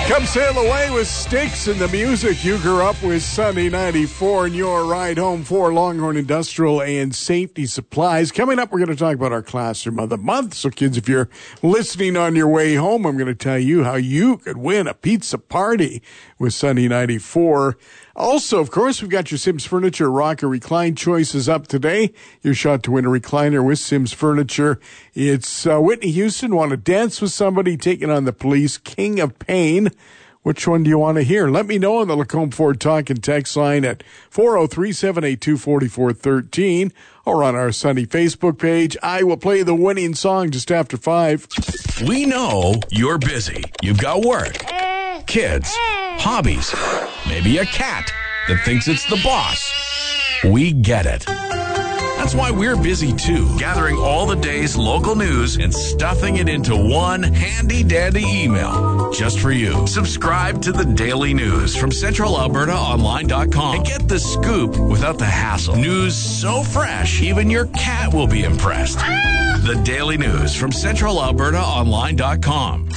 Come sail away with Sticks and the music you grew up with. Sunny 94 and your ride home for Longhorn Industrial and Safety Supplies. Coming up, we're going to talk about our Classroom of the Month. So kids, if you're listening on your way home, I'm going to tell you how you could win a pizza party with Sunny 94. Also, of course, we've got your Sims Furniture Rock or Recline choices up today. Your shot to win a recliner with Sims Furniture. It's Whitney Houston, Want to Dance with Somebody, taking on the Police, King of Pain. Which one do you want to hear? Let me know on the Lacombe Ford Talk and Text line at 403-782-4413 or on our Sunny Facebook page. I will play the winning song just after 5. We know you're busy. You've got work, kids, hobbies, maybe a cat that thinks it's the boss. We get it. That's why we're busy too, gathering all the day's local news and stuffing it into one handy-dandy email just for you. Subscribe to the Daily News from CentralAlbertaOnline.com and get the scoop without the hassle. News so fresh, even your cat will be impressed. The Daily News from CentralAlbertaOnline.com.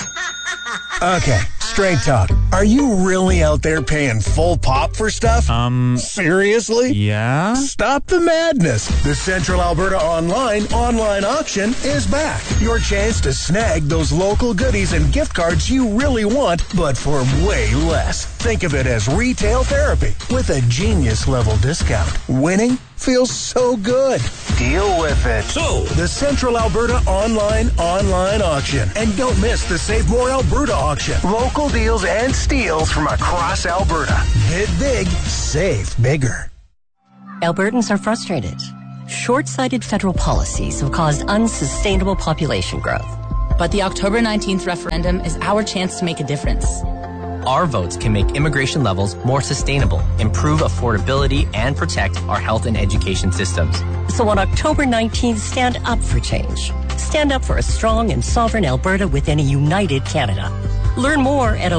Okay, straight talk. Are you really out there paying full pop for stuff? Seriously? Yeah? Stop the madness. The Central Alberta online auction is back. Your chance to snag those local goodies and gift cards you really want, but for way less. Think of it as retail therapy with a genius-level discount. Winning feels so good. Deal with it. So, the Central Alberta online auction. And don't miss the Save More Alberta auction. Local deals and steals from across Alberta. Bid big, save bigger. Albertans are frustrated. Short-sighted federal policies have caused unsustainable population growth. But the October 19th referendum is our chance to make a difference. Our votes can make immigration levels more sustainable, improve affordability, and protect our health and education systems. So on October 19th, stand up for change. Stand up for a strong and sovereign Alberta within a united Canada. Learn more at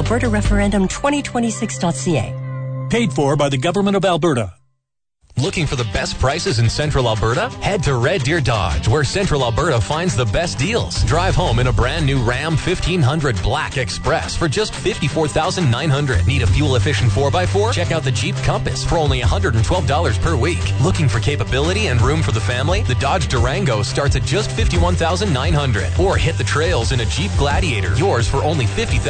albertareferendum2026.ca. Paid for by the Government of Alberta. Looking for the best prices in Central Alberta? Head to Red Deer Dodge, where Central Alberta finds the best deals. Drive home in a brand new Ram 1500 Black Express for just $54,900. Need a fuel-efficient 4x4? Check out the Jeep Compass for only $112 per week. Looking for capability and room for the family? The Dodge Durango starts at just $51,900. Or hit the trails in a Jeep Gladiator, yours for only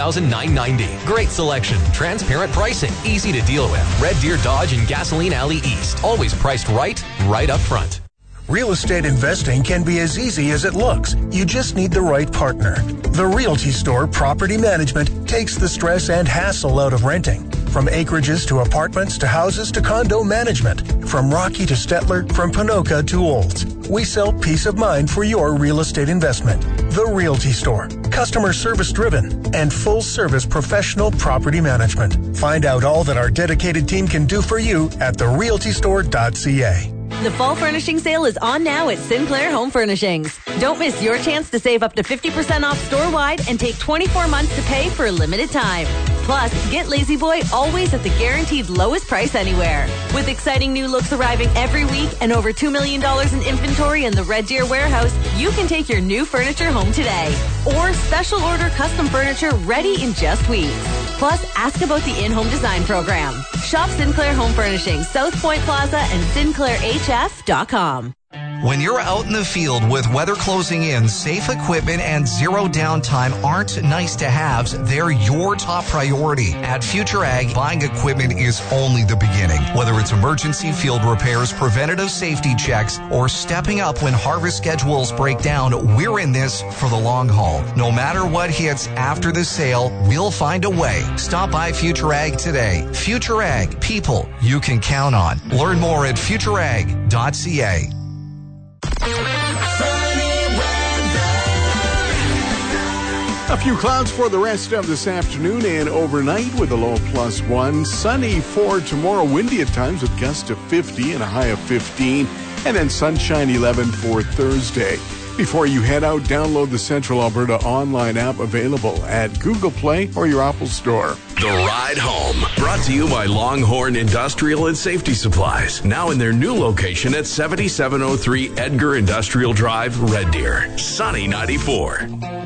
$50,990. Great selection, transparent pricing, easy to deal with. Red Deer Dodge in Gasoline Alley East. Always priced right up front. Real estate investing can be as easy as it looks. You just need the right partner. The Realty Store Property Management takes the stress and hassle out of renting. From acreages to apartments to houses to condo management. From Rocky to Stettler, from Ponoka to Olds. We sell peace of mind for your real estate investment. The Realty Store. Customer service driven and full service professional property management. Find out all that our dedicated team can do for you at therealtystore.ca. The fall furnishing sale is on now at Sinclair Home Furnishings. Don't miss your chance to save up to 50% off store-wide and take 24 months to pay for a limited time. Plus, get Lazy Boy always at the guaranteed lowest price anywhere. With exciting new looks arriving every week and over $2 million in inventory in the Red Deer warehouse, you can take your new furniture home today. Or special order custom furniture ready in just weeks. Plus, ask about the in-home design program. Shop Sinclair Home Furnishings, South Point Plaza and SinclairHF.com. When you're out in the field with weather closing in, safe equipment and zero downtime aren't nice to haves, they're your top priority. At Future Ag, buying equipment is only the beginning. Whether it's emergency field repairs, preventative safety checks, or stepping up when harvest schedules break down, we're in this for the long haul. No matter what hits after the sale, we'll find a way. Stop by Future Ag today. Future Ag, people you can count on. Learn more at futureag.ca. A few clouds for the rest of this afternoon and overnight with a low of +1. Sunny for tomorrow, windy at times with gusts of 50 and a high of 15. And then sunshine 11 for Thursday. Before you head out, download the Central Alberta online app available at Google Play or your Apple Store. The Ride Home, brought to you by Longhorn Industrial and Safety Supplies. Now in their new location at 7703 Edgar Industrial Drive, Red Deer. Sunny 94.